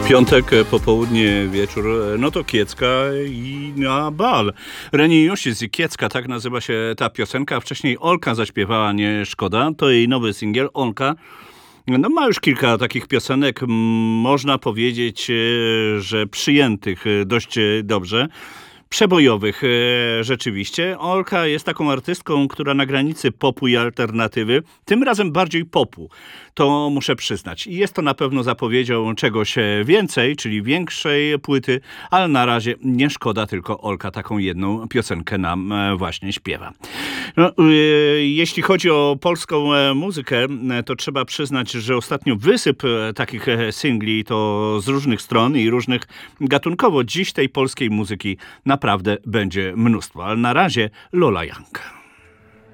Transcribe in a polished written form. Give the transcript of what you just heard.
Piątek, popołudnie, wieczór, no to Kiecka i na bal. Reni Jusis i Kiecka, tak nazywa się ta piosenka. Wcześniej Olka zaśpiewała, nie szkoda. To jej nowy singiel, Olka. No ma już kilka takich piosenek, można powiedzieć, że przyjętych dość dobrze. Przebojowych rzeczywiście. Olka jest taką artystką, która na granicy popu i alternatywy, tym razem bardziej popu. To muszę przyznać. I jest to na pewno zapowiedzią czegoś więcej, czyli większej płyty, ale na razie nie szkoda, tylko Olka taką jedną piosenkę nam właśnie śpiewa. No, jeśli chodzi o polską muzykę, to trzeba przyznać, że ostatnio wysyp takich singli to z różnych stron i różnych gatunkowo. Dziś tej polskiej muzyki naprawdę będzie mnóstwo, ale na razie Lola Young.